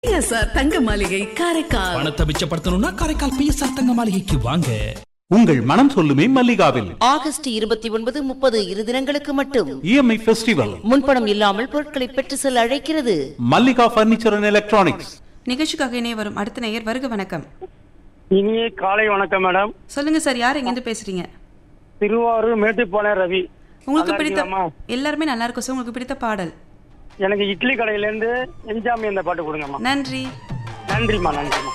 PSR தங்க மாளிகை காரைக்கால். பணத்தை மிச்சப்படுத்தணும்னா காரைக்கால் பிஎஸ்ஆர் தங்க மாளிகைக்கு வாங்க. உங்கள் மனம் சொல்லுமே மல்லிகாவில் ஆகஸ்ட் 29, 30 இரு தினங்களுக்கு மட்டும் இஎம்ஐ ஃபெஸ்டிவல். முன்பணம் இல்லாமல் பொருட்களை பெற்று செல்ல அழைக்கிறது மல்லிகா பர்னிச்சர் அண்ட் எலக்ட்ரானிக்ஸ். நிகழ்ச்சிக்காக இணைய வரும் அடுத்த நேயர் வருக வணக்கம். இனிய காலை வணக்கம் மேடம். சொல்லுங்க சார், யார் எங்கிருந்து பேசுறீங்க? திருவாரூர் மேட்டுப்பாளையம் ரவி. உங்களுக்கு நல்லா பிடித்த இருக்கீங்களாம்மா? எல்லாருமே நல்லா இருக்கும் சார். உங்களுக்கு பிடித்த பாடல்? எனக்கு இட்லி கடையில இருந்து என்ஜாமி அந்த பாட்டு கொடுங்கம்மா. நன்றி. நன்றிம்மா.